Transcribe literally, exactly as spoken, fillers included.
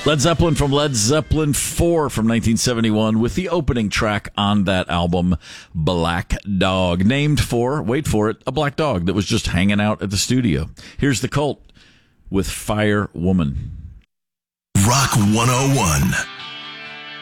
Led Zeppelin from Led Zeppelin four from nineteen seventy-one with the opening track on that album, Black Dog, named for, wait for it, a black dog that was just hanging out at the studio. Here's The Cult with Fire Woman. Rock one oh one.